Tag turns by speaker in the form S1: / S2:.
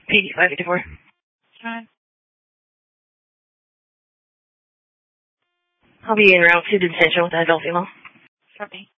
S1: PD 554.
S2: Fine.
S1: I'll be en route to detention with that adult female.
S2: Copy.